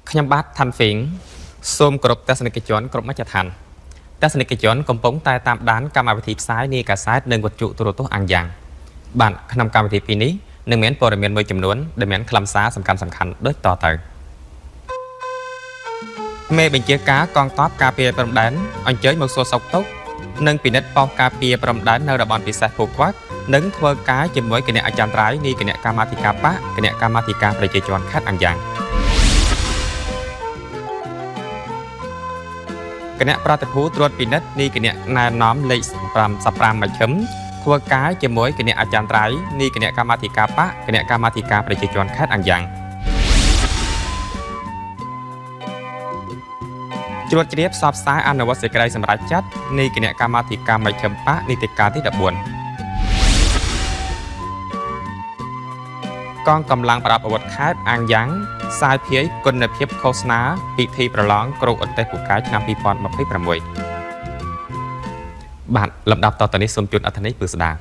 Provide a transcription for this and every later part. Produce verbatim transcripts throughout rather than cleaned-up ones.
ខ្ញុំបាទឋានហ្វីងសូមគោរពទស្សនិកជនគ្រប់មជ្ឈដ្ឋានទស្សនិកជនកំពុងតែតាមដានកម្មវិធីផ្សាយនៃកាសែតនិងវិទ្យុទូរទស្សន៍អាំងយ៉ាងបាទក្នុងកម្មវិធីពីនេះនឹងមានព័ត៌មានមួយចំនួនដែលមានខ្លឹមសារសំខាន់សំខាន់ដូចតទៅមេបញ្ជាការកងទ័ពការពារព្រំដែនអញ្ជើញមកសួរសុខទុក្ខនិងពិនិត្យប៉ុស្តិ៍ការពារព្រំដែននៅតំបន់ពិសេសភូខ្វាក់និងធ្វើការជាមួយគណៈអចិន្ត្រៃយ៍នៃគណៈកម្មាធិការបកគណៈកម្មាធិការប្រជាជនខេត្តអាំងយ៉ាងគណៈប្រតិភូត្រួតពិនិត្យនៃគណៈណែនាំលេខប្រាំសិបប្រាំមជ្ឈិមធ្វើការជាមួយគណៈអចិន្ត្រៃយ៍នៃគណៈកម្មាធិការបកគណៈកម្មាធិការប្រជាជនខេត្តអាំងយ៉ាងជ្រួតជ្រាបផ្សព្វផ្សាយអនុវត្តសេចក្តីសម្រេចចិត្តនៃគណៈកម្មាធិការមជ្ឈិមបកនីតិកាលទីដប់បួនកងកម្លាំងប្រដាប់អាវុធខេត្តអាំងយ៉ាងសាយភាយគុណភាពឃោសនាពិធីប្រឡងគ្រូឧទ្ទេសពូកែឆ្នាំពីរពាន់ម្ភៃប្រាំមួយបាទលំដាប់តទៅនេះសូមជូនអត្ថន័យពិស្ដា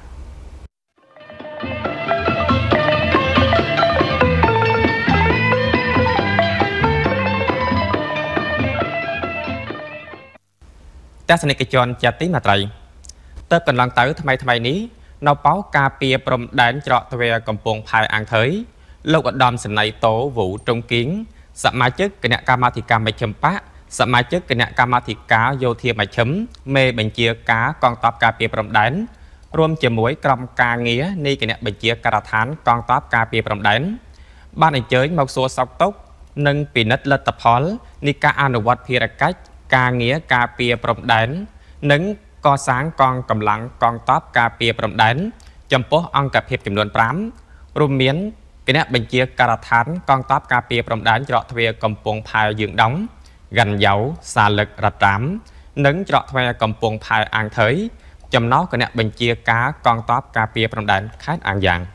ទស្សនិកជនជាទីមេត្រីតើកន្លងទៅថ្មីថ្មីនេះនៅប៉ោការពារព្រំដែនច្រកទ្វារកំពង់ផែអាំងថើយលោកឧត្តមសេនីយ៍តូវូតុងគីងសមាជិកគណៈកម្មាធិការមជ្ឈិមបកសមាជិកគណៈកម្មាធិការយោធាមជ្ឈិមមេបញ្ជាការកងទ័ពការពារព្រំដែនរួមជាមួយក្រុមការងារនៃគណៈបញ្ជាការដ្ឋានកងទ័ពការពារព្រំដែនបានអញ្ជើញមកសួរសុខទុក្ខនិងពិនិត្យលទ្ធផលនៃការអនុវត្តភារកិច្ចការងារការពារព្រំដែននិងកសាងកងកម្លាំងកងទ័ពការពារព្រំដែនចំពោះអង្គភាពចំនួនប្រាំរួមមានគណៈបញ្ជាការដ្ឋានកងទ័ពការពារព្រំដែនច្រកទ្វារកំពង់ផែយើងដងកានយ៉ៅសាលឹករ៉ាតាមនិងច្រកទ្វារកំពង់ផែអាំងថើយចំណោះគណៈបញ្ជាការកងទ័ពការពារព្រំដែនខេត្តអាំងយ៉ាង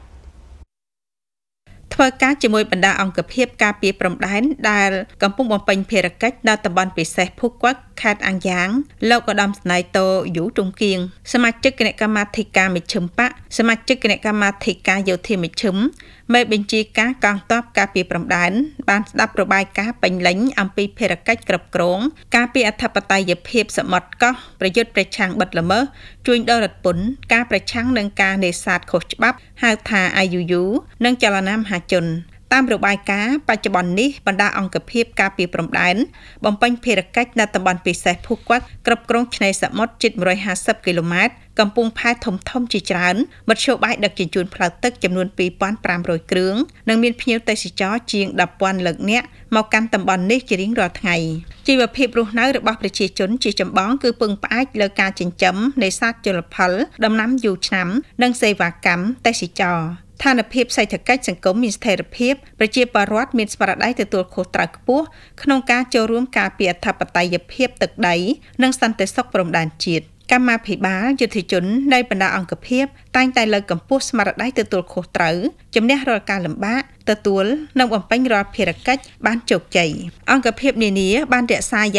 ធ្វើការជាមួយបណ្ដាអង្គភាពការពារព្រំដែនដែលកំពុងបំពេញភារកិច្ចនៅតំបន់ពិសេសភូខ្វាក់ខេត្តអាំងយ៉ាងលោកឧត្តមសេនីយ៍តូយូតុងគៀងសមាជិកគណៈកម្មាធិការមជ្ឈិមបកសមាជិកគណៈកម្មាធិការយោធាមជ្ឈិមមេបញ្ជាការកងទ័ពការពារព្រំដែនបានស្ដាប់របាយការណ៍ពេញលេញអំពីភារកិច្ចគ្រប់គ្រងការពារអធិបតេយ្យភាពសមុទ្រកោះប្រយុទ្ធប្រឆាំងបិទល្មើសជួញដូររថពន្ធការប្រឆាំងនឹងការនេសាទខុសច្បាប់ហៅថា I U U និងចលនាមហាជនតាមរបាយការណ៍បច្ចុប្បន្ននេះបណ្ដាអង្គភាពការពារព្រំដែនបំពេញភារកិច្ចនៅតំបន់ពិសេសភូខ្វាក់គ្រប់គ្រងឆ្នេរសមុទ្រជិតមួយរយហាសិបគីឡូម៉ែត្រកំពង់ផែធំធំជាច្រើនមធ្យោបាយដឹកជញ្ជូនផ្លូវទឹកចំនួនពីរពាន់ប្រាំរយគ្រឿងនិងមានភ្ញៀវទេសចរជាងដប់ពាន់លើកនាក់មកកាន់តំបន់នេះជារៀងរាល់ថ្ងៃជីវភាពរស់នៅរបស់ប្រជាជនជាចម្បងគឺពឹងផ្អែកលើការចិញ្ចឹមនេសាទជលផលដំណាំយូរឆ្នាំនិងសេវាកម្មទេសចរណ៍ស្ថានភាពសេដ្ឋកិច្ចសង្គមមានស្ថិរភាពប្រជាពលរដ្ឋមានស្មារតីទទួលខុសត្រូវខ្ពស់ក្នុងការចូលរួមការពារអធិបតេយ្យភាពទឹកដីនិងសន្តិសុខព្រំដែនជាតិកម្មាភិបាលយុទ្ធជននៃបណ្ដាអង្គភាពតែងតែលើកកម្ពស់ស្មារតីទទួលខុសត្រូវជំនះរាល់ការលំបាកទទួលនិងបំពេញរាល់ភារកិច្ចបានជោគជ័យអង្គភាពនានាបានរក្សា